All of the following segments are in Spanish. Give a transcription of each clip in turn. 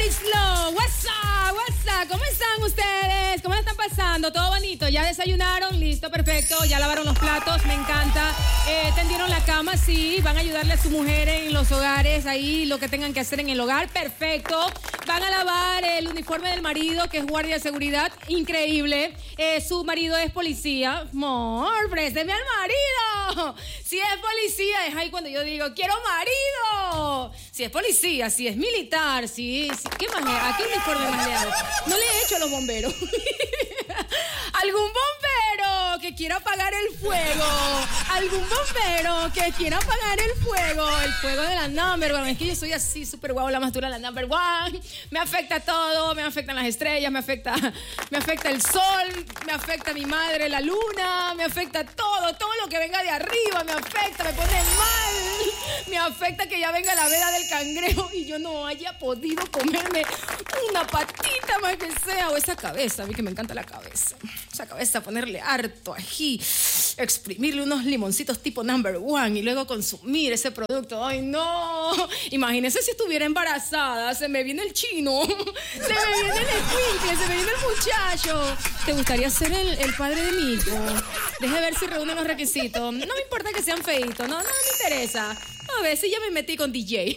Marislo, what's up, what's up? ¿Cómo están ustedes? ¿Cómo la están pasando? ¿Todo bonito? ¿Ya desayunaron? Listo, perfecto. ¿Ya lavaron los platos? Me encanta. ¿Tendieron la cama? Sí. ¿Van a ayudarle a su mujer en los hogares? Ahí lo que tengan que hacer en el hogar. Perfecto. ¿Van a lavar el uniforme del marido, que es guardia de seguridad? Increíble. Su marido es policía. Amor, présteme al marido. Si es policía, es ahí cuando yo digo, ¡quiero marido! Si es policía, si es militar, si ¿qué más? ¿A qué uniforme más le hago? No le he hecho a los bomberos. ¿Algún bombero que quiera apagar el fuego? ¿Algún bombero que quiera apagar el fuego? El fuego de la number one. Es que yo soy así, súper guau, la más dura, la number one. Me afecta todo, me afectan las estrellas, me afecta el sol, me afecta mi madre, la luna, me afecta todo lo que venga de arriba, me afecta, me pone mal, me afecta que ya venga la veda del cangrejo y yo no haya podido comerme una patita más que sea, o esa cabeza, a mí que me encanta la cabeza, esa cabeza, ponerle harto ají, exprimirle unos limoncitos tipo number one y luego consumir ese producto. Ay, no, imagínense si estuviera embarazada, se me viene el chino, se me viene el escuincle, se me viene el muchacho. ¿Te gustaría ser el padre de mi hijo? Deje ver si reúnen los requisitos. No me importa que sean feitos, no me interesa. A ver si ya me metí con DJ.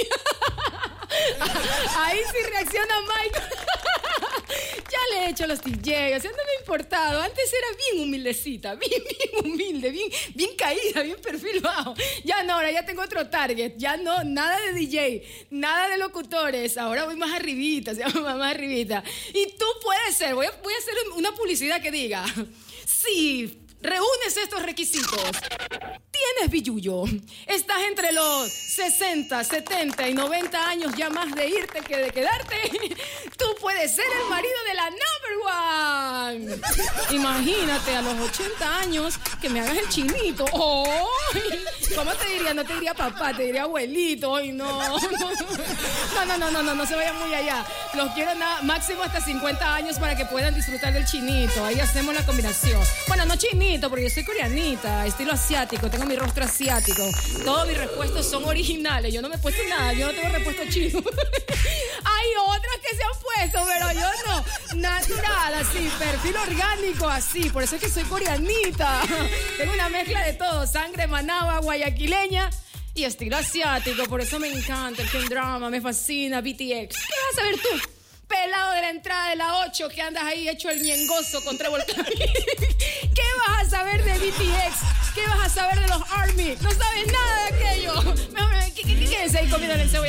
Ahí sí reacciona Mike. Ya le he hecho los DJ, o sea, no me ha importado. Antes era bien humildecita, bien humilde, bien caída, bien perfil bajo. Ya no, ahora ya tengo otro target. Ya no, nada de DJ, nada de locutores. Ahora voy más arribita, se llama más arribita. Y tú puedes ser, voy a hacer una publicidad que diga, sí, reúnes estos requisitos. Tienes billuyo. Estás entre los 60, 70 y 90 años, ya más de irte que de quedarte. Tú puedes ser el marido de la number one. Imagínate a los 80 años que me hagas el chinito. ¡Oh! ¿Cómo te diría? No te diría papá, te diría abuelito. ¡Ay, no! No se vayan muy allá. Los quiero máximo hasta 50 años para que puedan disfrutar del chinito. Ahí hacemos la combinación. Bueno, no chinito, porque yo soy coreanita, estilo asiático, tengo mi rostro asiático. Todos mis repuestos son originales. Yo no me he puesto nada, yo no tengo repuesto chino. Hay otras que se han puesto, pero yo no. Natural, así, perfil orgánico, así. Por eso es que soy coreanita. Tengo una mezcla de todo, sangre managua, guayaquileña y estilo asiático. Por eso me encanta el K-drama, me fascina BTS. ¿Qué vas a ver tú? Pelado de la entrada de la 8 que andas ahí hecho el ñengoso con Trevor Clan. ¿Qué vas a saber de BTS? ¿Qué vas a saber de los ARMY? No sabes nada de aquello. Quédense ahí comiendo el cebolla.